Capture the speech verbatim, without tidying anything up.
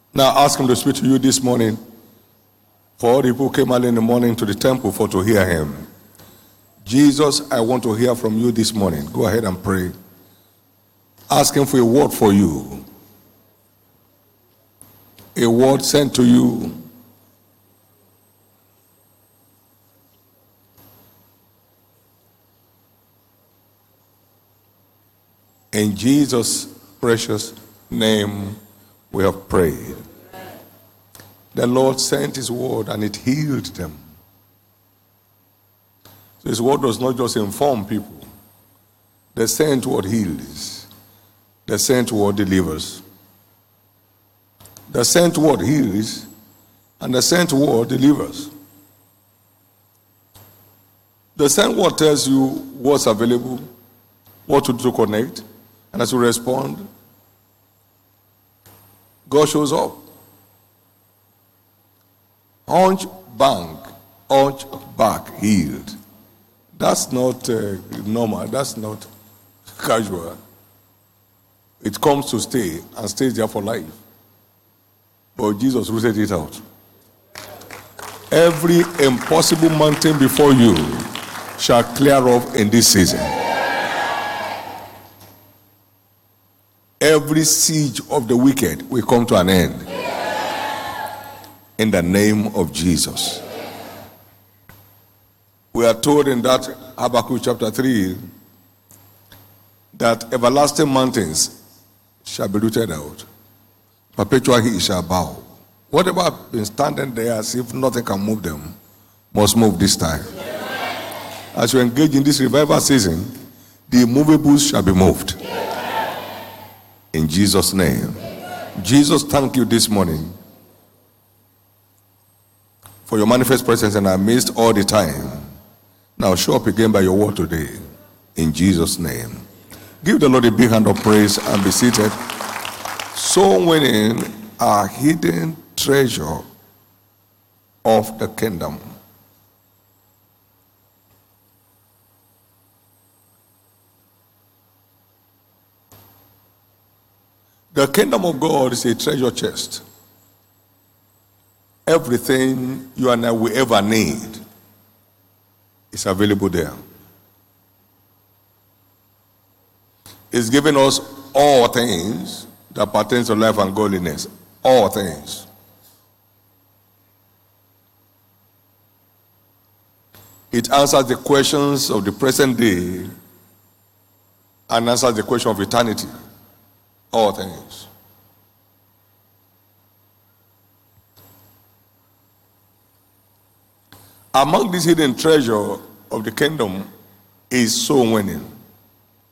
Now ask him to speak to you this morning. For all the people who came early in the morning to the temple for to hear him. Jesus, I want to hear from you this morning. Go ahead and pray. Ask him for a word for you. A word sent to you. In Jesus' precious name we have prayed. The Lord sent his word and it healed them. So his word does not just inform people. The sent word heals. The sent word delivers. The sent word heals and the sent word delivers. The sent word tells you what's available, what to do to connect, and as you respond, God shows up. Hunch bank, hunch back healed. That's not uh, normal. That's not casual. It comes to stay and stays there for life. But Jesus rooted it out. Every impossible mountain before you shall clear off in this season. Every siege of the wicked will come to an end. In the name of Jesus. We are told in that Habakkuk chapter three that everlasting mountains shall be rooted out. Perpetual he shall bow. Whatever has been standing there as if nothing can move them, must move this time. As you engage in this revival season, the immovables shall be moved. In Jesus' name. Jesus, thank you this morning for your manifest presence in our midst all the time. Now show up again by your word today. In Jesus' name. Give the Lord a big hand of praise and be seated. Soul winning a hidden treasure of the kingdom. The kingdom of God is a treasure chest. Everything you and I will ever need is available there. It's given us all things that pertain to life and godliness. All things. It answers the questions of the present day and answers the question of eternity. All things. Among this hidden treasure of the kingdom is soul winning.